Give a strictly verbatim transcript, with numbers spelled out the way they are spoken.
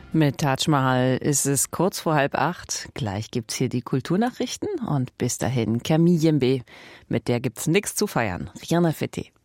Mit Taj Mahal ist es kurz vor halb acht. Gleich gibt's hier die Kulturnachrichten und bis dahin Camille Jembe. Mit der gibt's nichts zu feiern. Rien à fêter.